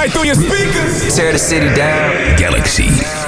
right through your speakers. Tear the city down. Galaxy.